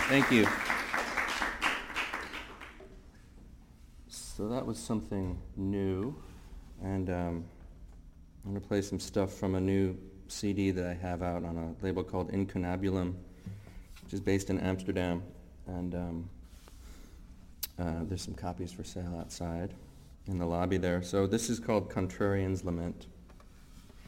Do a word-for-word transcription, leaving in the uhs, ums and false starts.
Thank you. So that was something new, and um, I'm going to play some stuff from a new C D that I have out on a label called Incunabulum, which is based in Amsterdam, and um, uh, there's some copies for sale outside in the lobby there. So this is called Contrarian's Lament.